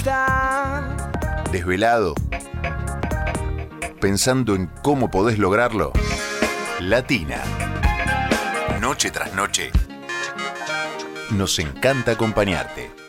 está. ¿Desvelado? ¿Pensando en cómo podés lograrlo? Latina. Noche tras noche. Nos encanta acompañarte.